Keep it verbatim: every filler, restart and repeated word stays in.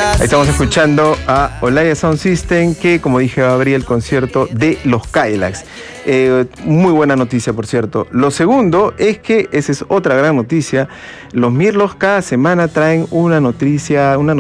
Ahí estamos escuchando a Olaya Sound System, que como dije va a abrir el concierto de los Cadillacs. Eh, muy buena noticia, por cierto. Lo segundo es que, esa es otra gran noticia, los Mirlos cada semana traen una noticia, una